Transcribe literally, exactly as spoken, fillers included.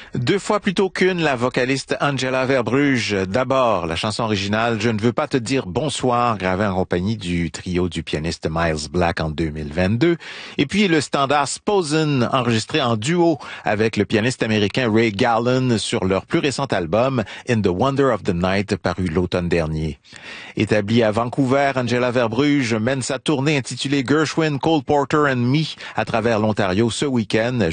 Deux fois plutôt qu'une, la vocaliste Angela Verbrugge. D'abord, la chanson originale « Je ne veux pas te dire bonsoir » gravée en compagnie du trio du pianiste Miles Black en deux mille vingt-deux. Et puis le standard « Sposen » enregistré en duo avec le pianiste américain Ray Gallen sur leur plus récent album « In the Wonder of the Night » paru l'automne dernier. Établie à Vancouver, Angela Verbrugge mène sa tournée intitulée « Gershwin, Cole Porter and Me » à travers l'Ontario ce week-end.